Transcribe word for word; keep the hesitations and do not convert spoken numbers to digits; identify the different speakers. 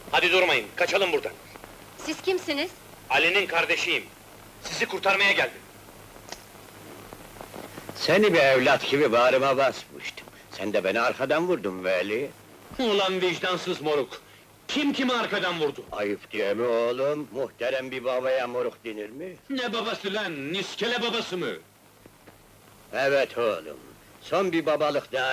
Speaker 1: Hadi durmayın, kaçalım buradan.
Speaker 2: Siz kimsiniz?
Speaker 1: Ali'nin kardeşiyim. Sizi kurtarmaya geldim.
Speaker 3: Seni bir evlat gibi bağrıma basmıştım. Sen de beni arkadan vurdun Veli.
Speaker 1: Ulan vicdansız moruk! Kim kimi arkadan vurdu?
Speaker 3: Ayıp diye mi oğlum? Muhterem bir babaya moruk denir mi?
Speaker 1: Ne babası lan, niskele babası mı?
Speaker 3: Evet oğlum. Son bir babalık daha